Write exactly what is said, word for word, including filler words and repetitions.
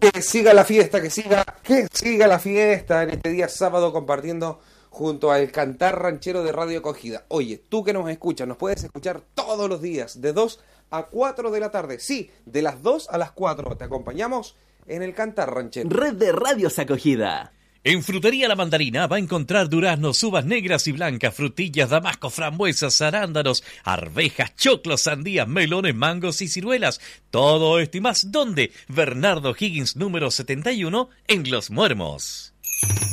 Que siga la fiesta, que siga, que siga la fiesta en este día sábado compartiendo junto al Cantar Ranchero de Radio Acogida. Oye, tú que nos escuchas, nos puedes escuchar todos los días de dos a cuatro de la tarde. Sí, de las dos a las cuatro. Te acompañamos en el Cantar Ranchero. Red de Radios Acogida. En Frutería La Mandarina va a encontrar duraznos, uvas negras y blancas, frutillas, damascos, frambuesas, arándanos, arvejas, choclos, sandías, melones, mangos y ciruelas. Todo esto y más, ¿dónde? Bernardo Higgins número setenta y uno en Los Muermos.